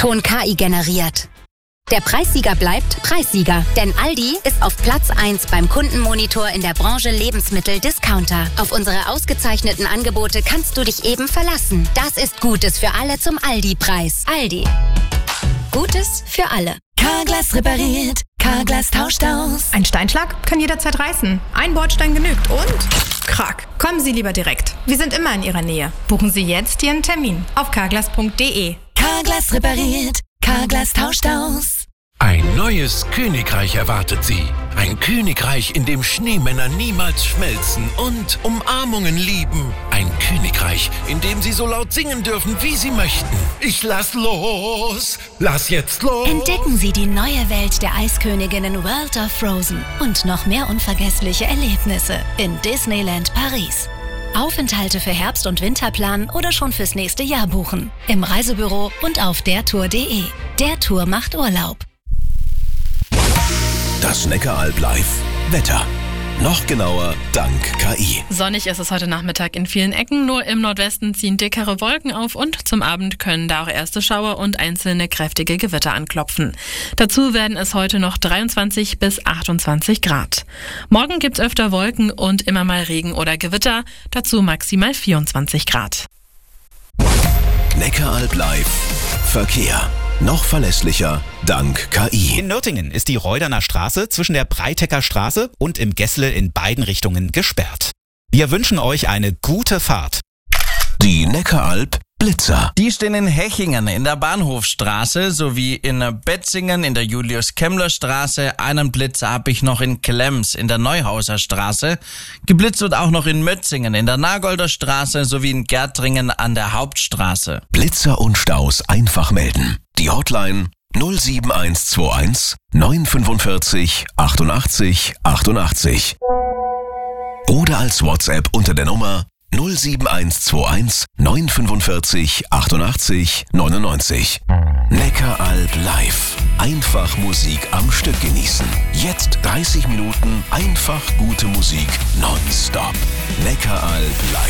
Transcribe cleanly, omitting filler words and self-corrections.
Ton KI generiert. Der Preissieger bleibt Preissieger, denn Aldi ist auf Platz 1 beim Kundenmonitor in der Branche Lebensmittel-Discounter. Auf unsere ausgezeichneten Angebote kannst du dich eben verlassen. Das ist Gutes für alle zum Aldi-Preis. Aldi. Gutes für alle. Carglass repariert, Carglass tauscht aus. Ein Steinschlag kann jederzeit reißen. Ein Bordstein genügt und krack. Kommen Sie lieber direkt. Wir sind immer in Ihrer Nähe. Buchen Sie jetzt Ihren Termin auf carglass.de. Carglass repariert, Carglass tauscht aus. Ein neues Königreich erwartet Sie. Ein Königreich, in dem Schneemänner niemals schmelzen und Umarmungen lieben. Ein Königreich, in dem Sie so laut singen dürfen, wie Sie möchten. Ich lass los, lass jetzt los. Entdecken Sie die neue Welt der Eisköniginnen World of Frozen und noch mehr unvergessliche Erlebnisse in Disneyland Paris. Aufenthalte für Herbst- und Winterplan oder schon fürs nächste Jahr buchen. Im Reisebüro und auf dertour.de. Der Tour macht Urlaub. Das Neckaralb Live Wetter. Noch genauer dank KI. Sonnig ist es heute Nachmittag in vielen Ecken, nur im Nordwesten ziehen dickere Wolken auf und zum Abend können da auch erste Schauer und einzelne kräftige Gewitter anklopfen. Dazu werden es heute noch 23 bis 28 Grad. Morgen gibt's öfter Wolken und immer mal Regen oder Gewitter, dazu maximal 24 Grad. Neckaralb Live Verkehr. Noch verlässlicher dank KI. In Nürtingen ist die Reuderner Straße zwischen der Breitecker Straße und im Gessle in beiden Richtungen gesperrt. Wir wünschen euch eine gute Fahrt. Die Neckaralb Blitzer. Die stehen in Hechingen in der Bahnhofstraße sowie in Betzingen in der Julius-Kemmler-Straße. Einen Blitzer habe ich noch in Klemms in der Neuhauser Straße. Geblitzt wird auch noch in Mötzingen in der Nagolder Straße sowie in Gärtringen an der Hauptstraße. Blitzer und Staus einfach melden. Die Hotline 07121 945 88 88. Oder als WhatsApp unter der Nummer 07121 945 88 99. Neckaralb Live. Einfach Musik am Stück genießen. Jetzt 30 Minuten einfach gute Musik nonstop. Neckaralb Live.